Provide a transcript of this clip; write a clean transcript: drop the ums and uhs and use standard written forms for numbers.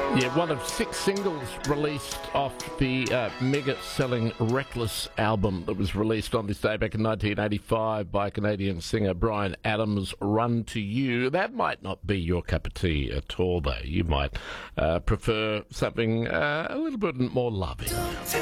Yeah, one of 6 singles released off the mega-selling Reckless album that was released on this day back in 1985 by Canadian singer Bryan Adams, Run to You. That might not be your cup of tea at all, though. You might prefer something a little bit more loving.